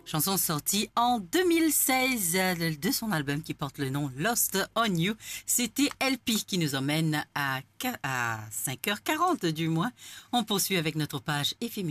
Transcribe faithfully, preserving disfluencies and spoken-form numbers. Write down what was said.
Chanson sortie en deux mille seize de son album qui porte le nom Lost on You. C'était L P qui nous emmène à, à cinq heures quarante du moins. On poursuit avec notre page éphémère.